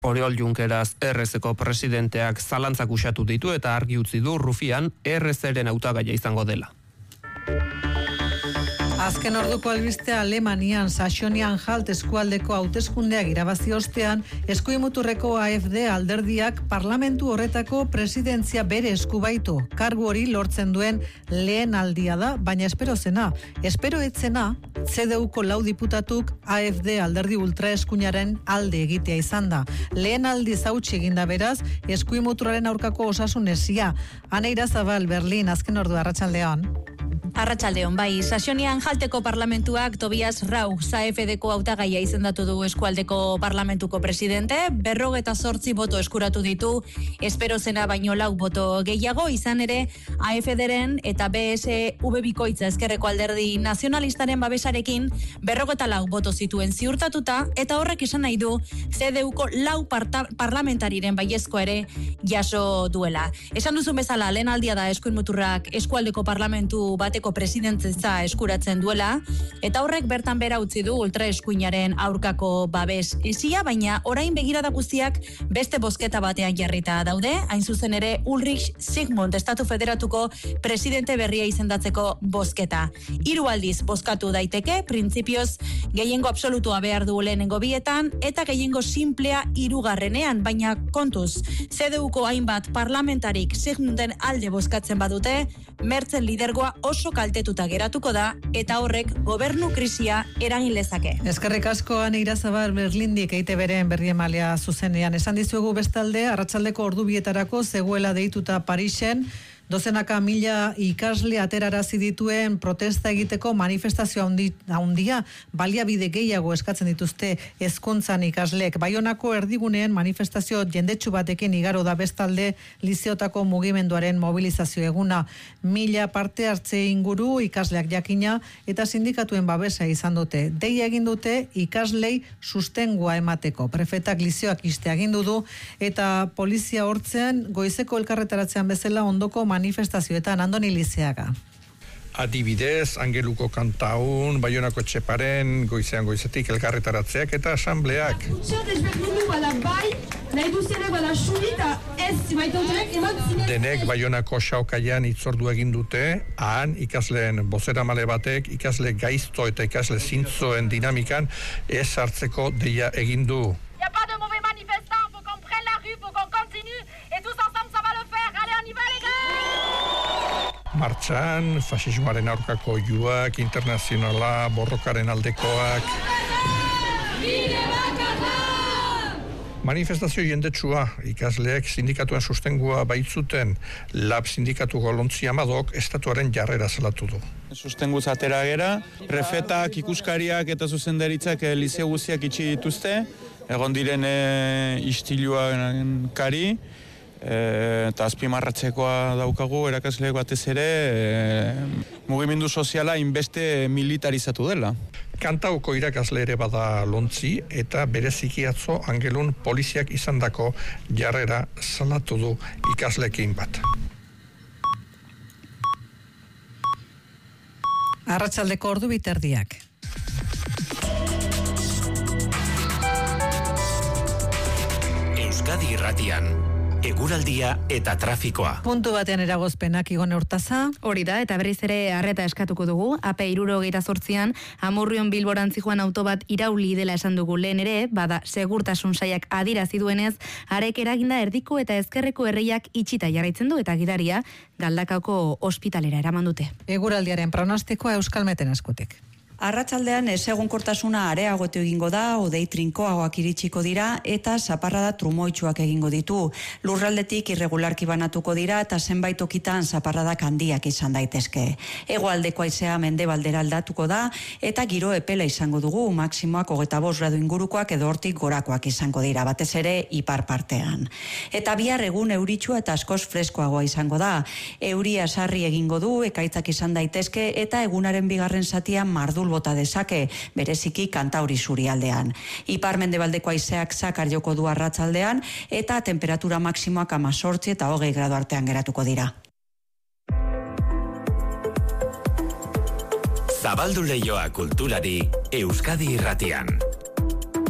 Oriol Junqueras RZ-ko presidenteak zalantzak usatu ditu eta argi utzi du Rufián RZ-ren hautagaia izango dela. Azken orduko albistea Alemanian Saxony-Anhalt eskualdeko hauteskundeak irabazi ostean, eskuimuturreko AfD alderdiak parlamentu horretako presidentzia bere eskubaitu. Kargu hori lortzen duen lehen aldia da, baina espero etzena, CDU-ko 4 diputatuk AfD alderdi ultraeskuinaren alde egitea izan da. Lehen aldiz hautsi eginda beraz, eskuimuturraren aurkako osasun esia. Aneira Zabal, Berlin, azken ordu, arratsaldean. Arratsaldeon, bai, Saxony-Anhalteko parlamentuak Tobias Rau, AfD-ko hautagaia izendatu du eskualdeko parlamentuko presidente, 48 boto eskuratu ditu, espero zena baino 4 boto gehiago, izan ere AfD-ren eta BSV bikoitza ezkerreko alderdi nazionalistaren babesarekin 44 boto zituen ziurtatuta, eta horrek esan nahi du CDU-ko 4 parlamentariren baiezkoa ere jaso duela. Esan duzun bezala, lehen aldia da eskuinmuturrak eskualdeko parlamentu bateko presidentza eskuratzen duela, eta horrek bertan bera utzi du ultraeskuinaren aurkako babes esia, baina orain begirada guztiak beste bozketa batean jarrita daude, hain zuzen ere Ulrich Sigmund Estatu Federatuko presidente berria izendatzeko bozketa. 3 aldiz bozkatu daiteke, printzipioz gehiengo absolutua behar du lehenengo bietan, eta gehiengo simplea 3. baina kontuz, CDU-ko hainbat parlamentarik Sigmunden alde bozkatzen badute, Mertzen lidergoa oso kaltetuta geratuko da, eta horrek gobernu krisia eragin lezake. Eskerrik asko, Aneira Zabal, Berlindik EITB-ren berriemailea zuzenean. Esan dizuegu bestalde, arratsaldeko ordu bietarako zegoela deituta Parisen, 12.000 ikasle aterarazi dituen protesta egiteko manifestazio handia, baliabide gehiago eskatzen dituzte hezkuntzan ikasleek. Baionako erdiguneen manifestazio jendetsu batekin igaro da bestalde lizeotako mugimenduaren mobilizazio eguna. 1000 parte hartze inguru ikasleak jakina eta sindikatuen babesa izan dute. Deia egin dute ikaslei sustengua emateko. Prefetak lizeoak iste agindu du eta polizia hortzen goizeko elkarretaratzean bezala ondoko manifestazioetan. Andoni Lizeaga. Adibidez, Angeluko kantaun, Baionako Etxeparen, goizetik elkarretaratzeak eta asambleak. Denek Baionako Xaokaian hitzordu egin dute, han ikasleen bozeramale batek, ikasle gaizto eta ikasle zintzoen dinamikan ez hartzeko deia egin du. Martxan, fasismoaren aurkako juak, internazionala, borrokaren aldekoak. Manifestazio jendetsua, ikasleek sindikatuen sustengua baitzuten, LAB sindikatuko Lontzi Amadok estatuaren jarrera salatu du. Sustenguz atera gera, prefetak, ikuskariak eta zuzendaritzak lizeo guztiak itxi dituzte, egon diren istiluan kari, eta azpimarratzekoa daukagu erakasleek batez ere mugimendu soziala inbeste militarizatu dela. Kantauko irakasle ere bada Lontzi eta bereziki atzo Angelun poliziak izandako jarrera salatu du ikasleekin bat. Arratsaldeko ordu 2:30. Euskadi Irratian eguraldia eta trafikoa. Puntu batean eragozpenak Igone Hortaza. Hori da, eta berriz ere arreta eskatuko dugu. AP 78an Amurrion Bilborantzi joan auto bat irauli dela esan dugu lehen ere, bada segurtasun sailak adierazi duenez, arek eraginda erdiko eta ezkerreko erreiak itxita jarraitzen du eta gidaria Galdakaoko ospitalera eraman dute. Eguraldiaren pronostikoa Euskalmeten eskutik. Arratsaldean ezegonkortasuna areagotu egingo da, hodei trinkoagoak iritsiko dira eta zaparrada trumoitsuak egingo ditu. Lurraldetik irregularki banatuko dira eta zenbait tokitan zaparradak handiak izan daitezke. Hegoaldeko haizea mendebaldera aldatuko da eta giro epela izango dugu, maximoak 25 gradu ingurukoak edo hortik gorakoak izango dira, batez ere ipar partean. Eta bihar egun euritsua eta askoz freskoagoa izango da. Euria sarri egingo du, ekaitzak izan daitezke eta egunaren bigarren zatian mardul bota dezake, bereziki Kantauri surialdean. Ipar-mendebaldeko haizeak zakar joko du arratsaldean eta temperatura maximoak 18 eta 20 gradu artean geratuko dira. Zabaldu leioa kulturari Euskadi Irratian.